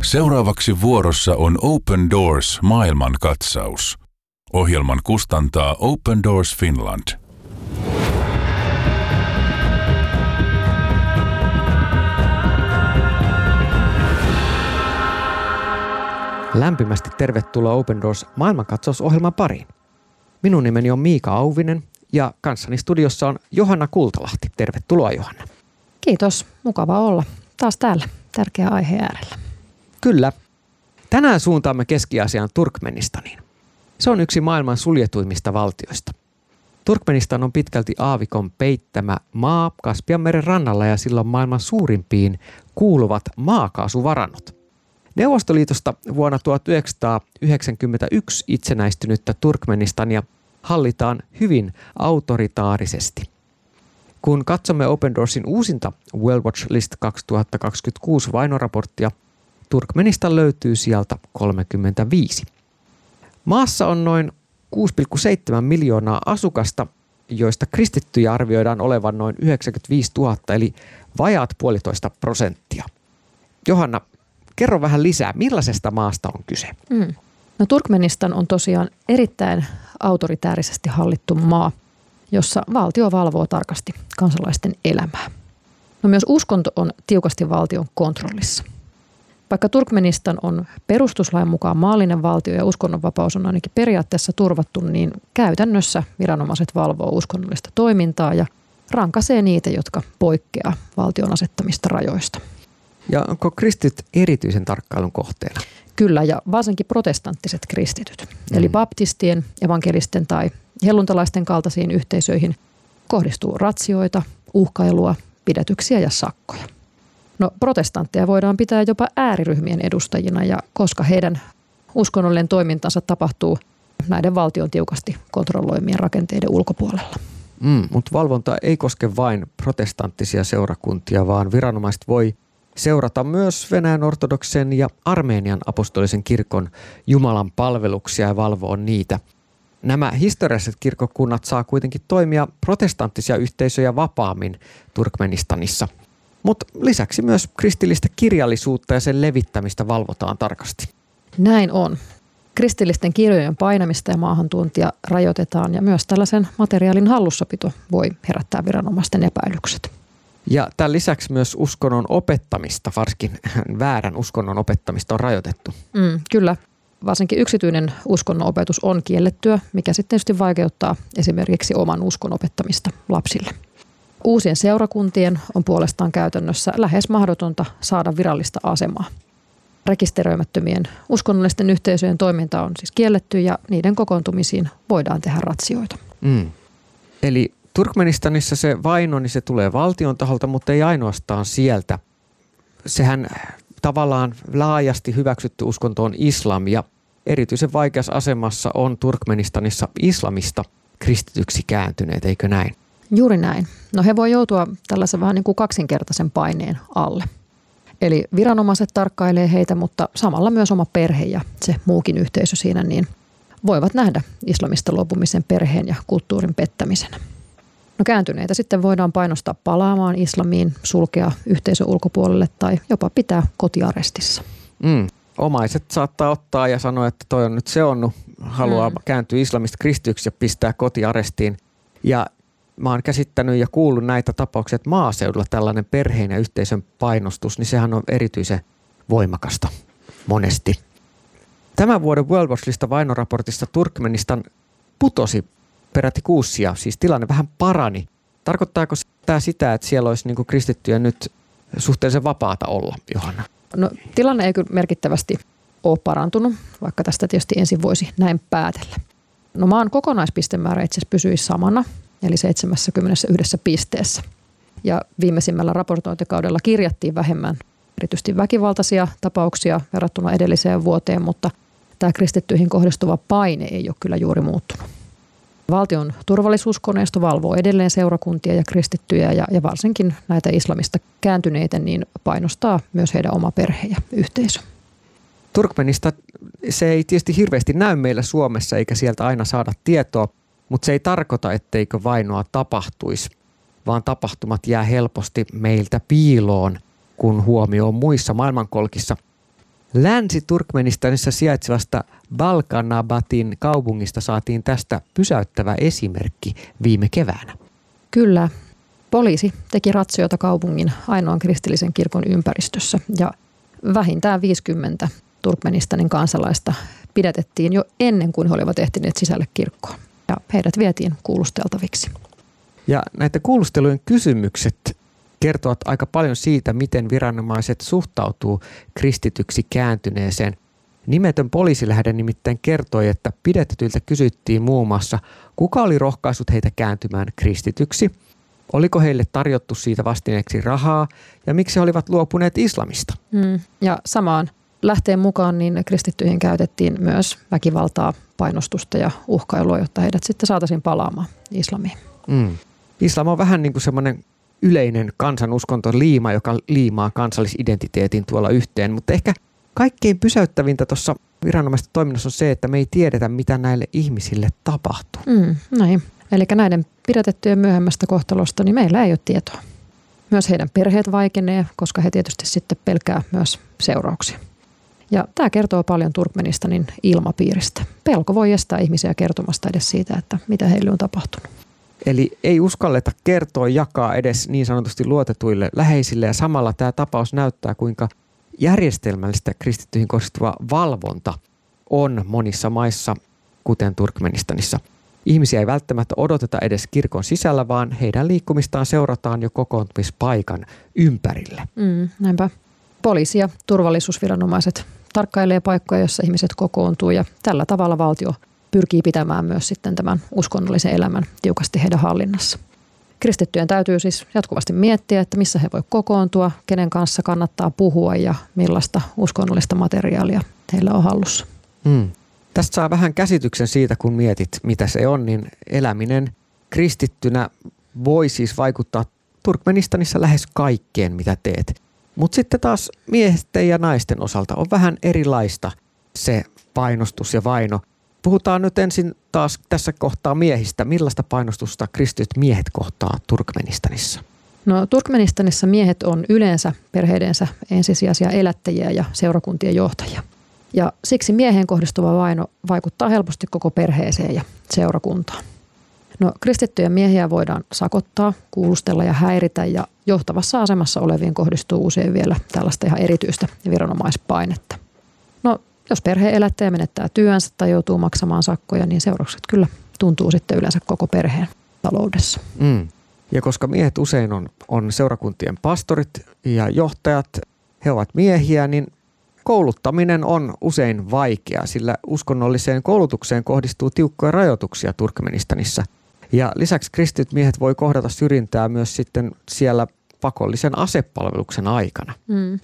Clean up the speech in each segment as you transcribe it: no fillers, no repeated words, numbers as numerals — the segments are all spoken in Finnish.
Seuraavaksi vuorossa on Open Doors maailmankatsaus. Ohjelman kustantaa Open Doors Finland. Lämpimästi tervetuloa Open Doors maailmankatsausohjelman pariin. Minun nimeni on Miika Auvinen ja kanssani studiossa on Johanna Kultalahti. Tervetuloa, Johanna. Kiitos. Mukava olla taas täällä tärkeä aihe äärellä. Kyllä. Tänään suuntaamme Keski-Aasian Turkmenistaniin. Se on yksi maailman suljetuimmista valtioista. Turkmenistan on pitkälti aavikon peittämä maa Kaspianmeren rannalla ja sillä on maailman suurimpiin kuuluvat maakaasuvarannot. Neuvostoliitosta vuonna 1991 itsenäistynyttä Turkmenistania hallitaan hyvin autoritaarisesti. Kun katsomme Open Doorsin uusinta World Watch List 2026 vainoraporttia, Turkmenistan löytyy sieltä 35. Maassa on noin 6,7 miljoonaa asukasta, joista kristittyjä arvioidaan olevan noin 95 000, eli vajaat 1,5%. Johanna, kerro vähän lisää, millaisesta maasta on kyse? No, Turkmenistan on tosiaan erittäin autoritäärisesti hallittu maa, jossa valtio valvoo tarkasti kansalaisten elämää. No, myös uskonto on tiukasti valtion kontrollissa. Vaikka Turkmenistan on perustuslain mukaan maallinen valtio ja uskonnonvapaus on ainakin periaatteessa turvattu, niin käytännössä viranomaiset valvoo uskonnollista toimintaa ja rankaisee niitä, jotka poikkeaa valtion asettamista rajoista. Ja onko kristityt erityisen tarkkailun kohteena? Kyllä, ja varsinkin protestanttiset kristityt. Eli baptistien, evankelisten tai helluntalaisten kaltaisiin yhteisöihin kohdistuu ratsioita, uhkailua, pidätyksiä ja sakkoja. No, protestantteja voidaan pitää jopa ääriryhmien edustajina, ja koska heidän uskonnollinen toimintansa tapahtuu näiden valtion tiukasti kontrolloimien rakenteiden ulkopuolella. Mutta valvonta ei koske vain protestanttisia seurakuntia, vaan viranomaiset voi seurata myös Venäjän ortodoksen ja Armenian apostolisen kirkon Jumalan palveluksia ja valvoa niitä. Nämä historialliset kirkkokunnat saa kuitenkin toimia protestanttisia yhteisöjä vapaammin Turkmenistanissa. Mutta lisäksi myös kristillistä kirjallisuutta ja sen levittämistä valvotaan tarkasti. Näin on. Kristillisten kirjojen painamista ja maahantuontia rajoitetaan ja myös tällaisen materiaalin hallussapito voi herättää viranomaisten epäilykset. Ja tämän lisäksi myös uskonnon opettamista, varsinkin väärän uskonnon opettamista on rajoitettu. Kyllä. Varsinkin yksityinen uskonnon opetus on kiellettyä, mikä sitten tietysti vaikeuttaa esimerkiksi oman uskon opettamista lapsille. Uusien seurakuntien on puolestaan käytännössä lähes mahdotonta saada virallista asemaa. Rekisteröimättömien uskonnollisten yhteisöjen toiminta on siis kielletty ja niiden kokoontumisiin voidaan tehdä ratsioita. Eli Turkmenistanissa se vaino, niin se tulee valtion taholta, mutta ei ainoastaan sieltä. Sehän tavallaan laajasti hyväksytty uskonto on islam ja erityisen vaikeassa asemassa on Turkmenistanissa islamista kristityksi kääntyneet, eikö näin? Juuri näin. No, he voi joutua tällaisen vähän niin kuin kaksinkertaisen paineen alle. Eli viranomaiset tarkkailee heitä, mutta samalla myös oma perhe ja se muukin yhteisö siinä niin voivat nähdä islamista luopumisen perheen ja kulttuurin pettämisenä. No, kääntyneitä sitten voidaan painostaa palaamaan islamiin, sulkea yhteisön ulkopuolelle tai jopa pitää kotiarestissa. Omaiset saattaa ottaa ja sanoa, että toi on nyt seonnut, haluaa kääntyä islamista kristityksi ja pistää kotiarestiin. Ja mä oon käsittänyt ja kuullut näitä tapauksia, että maaseudulla tällainen perheen ja yhteisön painostus, niin sehän on erityisen voimakasta monesti. Tämän vuoden World Watch Listan vainoraportissa Turkmenistan putosi peräti 6 sijaa, siis tilanne vähän parani. Tarkoittaako tämä sitä, että siellä olisi niin kristittyjä nyt suhteellisen vapaata olla, Johanna? No, tilanne ei kyllä merkittävästi ole parantunut, vaikka tästä tietysti ensin voisi näin päätellä. No, maan kokonaispistemäärä itse asiassa pysyi samana, eli 71 pisteessä. Ja viimeisimmällä raportointikaudella kirjattiin vähemmän erityisesti väkivaltaisia tapauksia verrattuna edelliseen vuoteen, mutta tämä kristittyihin kohdistuva paine ei ole kyllä juuri muuttunut. Valtion turvallisuuskoneisto valvoo edelleen seurakuntia ja kristittyjä ja varsinkin näitä islamista kääntyneitä niin painostaa myös heidän oma perhe ja yhteisö. Turkmenista se ei tietysti hirveästi näy meillä Suomessa eikä sieltä aina saada tietoa, mutta se ei tarkoita, etteikö vainoa tapahtuisi, vaan tapahtumat jää helposti meiltä piiloon, kun huomio on muissa maailmankolkissa. Länsi-Turkmenistanissa sijaitsevasta Balkanabatin kaupungista saatiin tästä pysäyttävä esimerkki viime keväänä. Kyllä. Poliisi teki ratsioita kaupungin ainoan kristillisen kirkon ympäristössä ja vähintään 50 Turkmenistanin kansalaista pidätettiin jo ennen kuin he olivat ehtineet sisälle kirkkoon ja heidät vietiin kuulusteltaviksi. Ja näiden kuulustelujen kysymykset kertovat aika paljon siitä, miten viranomaiset suhtautuu kristityksi kääntyneeseen. Nimetön poliisilähde nimittäin kertoi, että pidätetyiltä kysyttiin muun muassa, kuka oli rohkaissut heitä kääntymään kristityksi, oliko heille tarjottu siitä vastineeksi rahaa ja miksi he olivat luopuneet islamista. Ja samaan lähteen mukaan niin kristittyihin käytettiin myös väkivaltaa, painostusta ja uhkailua, jotta heidät sitten saataisiin palaamaan islamiin. Islam on vähän niin kuin semmoinen yleinen kansanuskonto liima, joka liimaa kansallisidentiteetin tuolla yhteen, mutta ehkä kaikkein pysäyttävintä tuossa viranomaisten toiminnassa on se, että me ei tiedetä, mitä näille ihmisille tapahtuu. Näin. Eli näiden pidätettyjen myöhemmästä kohtalosta, niin meillä ei ole tietoa. Myös heidän perheet vaikenee, koska he tietysti sitten pelkää myös seurauksia. Ja tämä kertoo paljon Turkmenistanin ilmapiiristä. Pelko voi estää ihmisiä kertomasta edes siitä, että mitä heille on tapahtunut. Eli ei uskalleta kertoa, jakaa edes niin sanotusti luotetuille läheisille ja samalla tämä tapaus näyttää, kuinka järjestelmällistä kristittyihin kohdistuva valvonta on monissa maissa, kuten Turkmenistanissa. Ihmisiä ei välttämättä odoteta edes kirkon sisällä, vaan heidän liikkumistaan seurataan jo kokoontumispaikan ympärille. Näinpä. Poliisi ja turvallisuusviranomaiset tarkkailee paikkoja, joissa ihmiset kokoontuu ja tällä tavalla valtio pyrkii pitämään myös sitten tämän uskonnollisen elämän tiukasti heidän hallinnassa. Kristittyjen täytyy siis jatkuvasti miettiä, että missä he voi kokoontua, kenen kanssa kannattaa puhua ja millaista uskonnollista materiaalia heillä on hallussa. Tästä saa vähän käsityksen siitä, kun mietit, mitä se on, niin eläminen kristittynä voi siis vaikuttaa Turkmenistanissa lähes kaikkeen, mitä teet. Mutta sitten taas miesten ja naisten osalta on vähän erilaista se painostus ja vaino. Puhutaan nyt ensin taas tässä kohtaa miehistä. Millaista painostusta kristityt miehet kohtaa Turkmenistanissa? No Turkmenistanissa miehet on yleensä perheidensä ensisijaisia elättäjiä ja seurakuntien johtajia. Ja siksi mieheen kohdistuva vaino vaikuttaa helposti koko perheeseen ja seurakuntaan. No kristittyjä miehiä voidaan sakottaa, kuulustella ja häiritä ja johtavassa asemassa oleviin kohdistuu usein vielä tällaista ihan erityistä viranomaispainetta. No jos perheen elättäjä menettää työnsä tai joutuu maksamaan sakkoja, niin seuraukset kyllä tuntuu sitten yleensä koko perheen taloudessa. Ja koska miehet usein on seurakuntien pastorit ja johtajat, he ovat miehiä, niin kouluttaminen on usein vaikeaa, sillä uskonnolliseen koulutukseen kohdistuu tiukkoja rajoituksia Turkmenistanissa. Ja lisäksi kristityt miehet voi kohdata syrjintää myös sitten siellä pakollisen asepalveluksen aikana.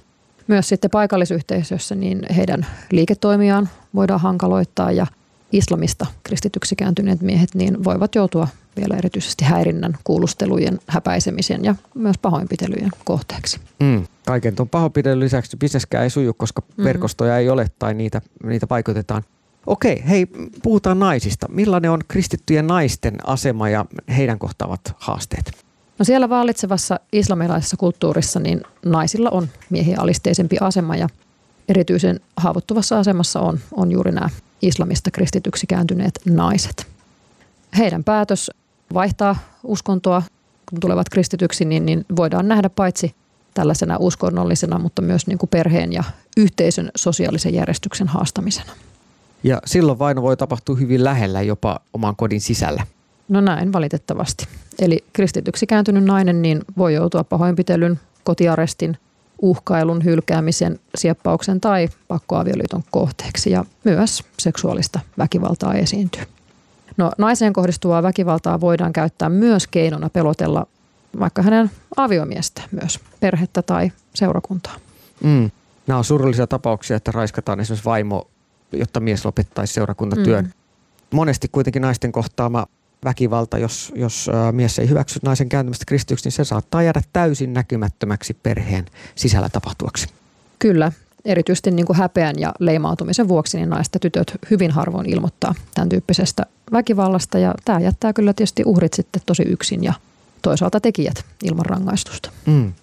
Myös sitten paikallisyhteisössä niin heidän liiketoimiaan voidaan hankaloittaa ja islamista kristityksi kääntyneet miehet niin voivat joutua vielä erityisesti häirinnän, kuulustelujen, häpäisemisen ja myös pahoinpitelyjen kohteeksi. Kaiken tuon pahoinpitelyn lisäksi bisneskään ei suju, koska verkostoja ei ole tai niitä paikoitetaan. Okei, hei, puhutaan naisista. Millainen on kristittyjen naisten asema ja heidän kohtaavat haasteet? No siellä vallitsevassa islamilaisessa kulttuurissa niin naisilla on miehiä alisteisempi asema ja erityisen haavoittuvassa asemassa on juuri nämä islamista kristityksi kääntyneet naiset. Heidän päätös vaihtaa uskontoa, kun tulevat kristityksi, niin voidaan nähdä paitsi tällaisena uskonnollisena, mutta myös niin kuin perheen ja yhteisön sosiaalisen järjestyksen haastamisena. Ja silloin vaino voi tapahtua hyvin lähellä, jopa oman kodin sisällä. No näin valitettavasti. Eli kristityksi kääntynyt nainen niin voi joutua pahoinpitelyn, kotiarestin, uhkailun, hylkäämisen, sieppauksen tai pakkoavioliiton kohteeksi ja myös seksuaalista väkivaltaa esiintyy. No naiseen kohdistuvaa väkivaltaa voidaan käyttää myös keinona pelotella vaikka hänen aviomiestä myös, perhettä tai seurakuntaa. Nämä on surullisia tapauksia, että raiskataan esimerkiksi vaimo, jotta mies lopettaisi seurakuntatyön. Monesti kuitenkin naisten kohtaama väkivalta, jos mies ei hyväksy naisen kääntymistä kristityksi, niin se saattaa jäädä täysin näkymättömäksi perheen sisällä tapahtuvaksi. Kyllä, erityisesti niin kuin häpeän ja leimautumisen vuoksi niin naiset ja tytöt hyvin harvoin ilmoittaa tämän tyyppisestä väkivallasta ja tämä jättää kyllä tietysti uhrit sitten tosi yksin ja toisaalta tekijät ilman rangaistusta.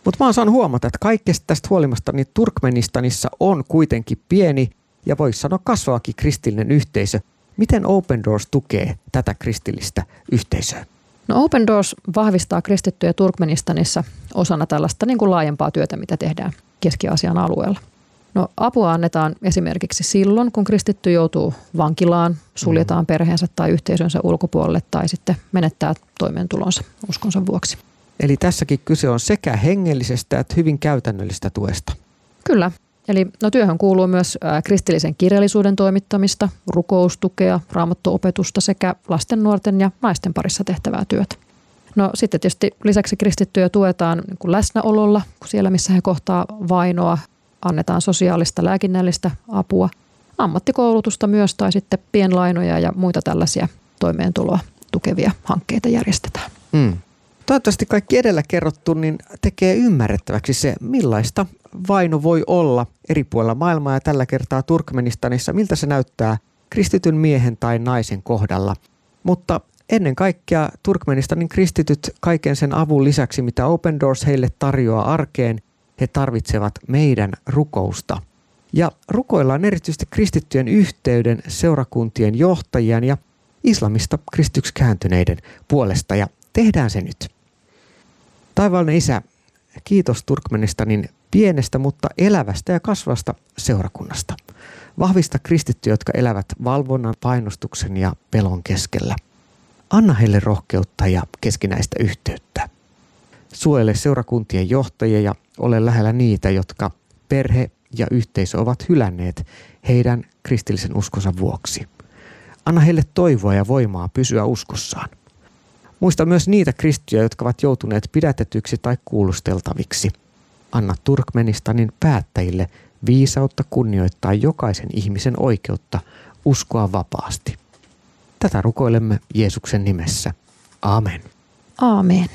Mutta mä oon saanut huomata, että kaikesta tästä huolimasta niin Turkmenistanissa on kuitenkin pieni ja voisi sanoa kasvavakin kristillinen yhteisö. Miten Open Doors tukee tätä kristillistä yhteisöä? No Open Doors vahvistaa kristittyjä Turkmenistanissa osana tällaista niin kuin laajempaa työtä, mitä tehdään Keski-Aasian alueella. No apua annetaan esimerkiksi silloin, kun kristitty joutuu vankilaan, suljetaan perheensä tai yhteisönsä ulkopuolelle tai sitten menettää toimeentulonsa uskonsa vuoksi. Eli tässäkin kyse on sekä hengellisestä että hyvin käytännöllistä tuesta. Kyllä. Eli työhön kuuluu myös kristillisen kirjallisuuden toimittamista, rukoustukea, raamattuopetusta sekä lasten, nuorten ja naisten parissa tehtävää työtä. No sitten tietysti lisäksi kristittyjä tuetaan niin kuin läsnäololla, siellä missä he kohtaa vainoa, annetaan sosiaalista lääkinnällistä apua, ammattikoulutusta myös tai sitten pienlainoja ja muita tällaisia toimeentuloa tukevia hankkeita järjestetään. Toivottavasti kaikki edellä kerrottu niin tekee ymmärrettäväksi se, millaista vaino voi olla eri puolilla maailmaa ja tällä kertaa Turkmenistanissa, miltä se näyttää kristityn miehen tai naisen kohdalla. Mutta ennen kaikkea Turkmenistanin kristityt kaiken sen avun lisäksi, mitä Open Doors heille tarjoaa arkeen, he tarvitsevat meidän rukousta. Ja rukoillaan erityisesti kristittyjen yhteyden, seurakuntien johtajien ja islamista kristityksi kääntyneiden puolesta ja tehdään se nyt. Taivaallinen Isä, kiitos Turkmenistanin pienestä, mutta elävästä ja kasvavasta seurakunnasta. Vahvista kristittyjä, jotka elävät valvonnan, painostuksen ja pelon keskellä. Anna heille rohkeutta ja keskinäistä yhteyttä. Suojele seurakuntien johtajia ja ole lähellä niitä, jotka perhe ja yhteisö ovat hylänneet heidän kristillisen uskonsa vuoksi. Anna heille toivoa ja voimaa pysyä uskossaan. Muista myös niitä kristittyjä, jotka ovat joutuneet pidätetyksi tai kuulusteltaviksi. Anna Turkmenistanin päättäjille viisautta kunnioittaa jokaisen ihmisen oikeutta uskoa vapaasti. Tätä rukoilemme Jeesuksen nimessä. Aamen. Aamen.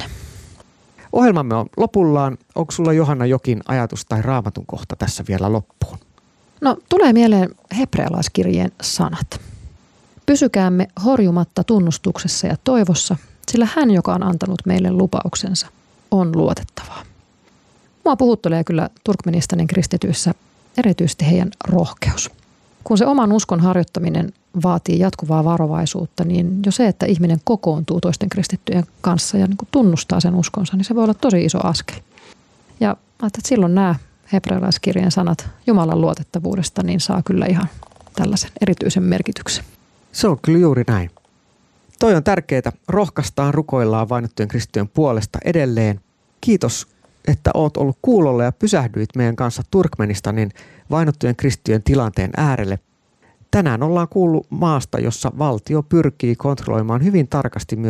Ohjelmamme on lopullaan. Onko sulla, Johanna, jokin ajatus tai raamatun kohta tässä vielä loppuun? No, tulee mieleen hebrealaiskirjeen sanat. Pysykäämme horjumatta tunnustuksessa ja toivossa, sillä hän, joka on antanut meille lupauksensa, on luotettavaa. Mua puhuttelee kyllä Turkmenistanin kristityissä erityisesti heidän rohkeus. Kun se oman uskon harjoittaminen vaatii jatkuvaa varovaisuutta, niin jo se, että ihminen kokoontuu toisten kristittyjen kanssa ja niin kuin tunnustaa sen uskonsa, niin se voi olla tosi iso askel. Ja ajattelin, että silloin nämä hebrealaiskirjeen sanat Jumalan luotettavuudesta niin saa kyllä ihan tällaisen erityisen merkityksen. Se on kyllä juuri näin. Toi on tärkeää. Rohkaistaan, rukoillaan vainottujen kristittyjen puolesta edelleen. Kiitos, että oot ollut kuulolla ja pysähdyit meidän kanssa Turkmenistanin vainottujen kristittyjen tilanteen äärelle. Tänään ollaan kuullut maasta, jossa valtio pyrkii kontrolloimaan hyvin tarkasti myös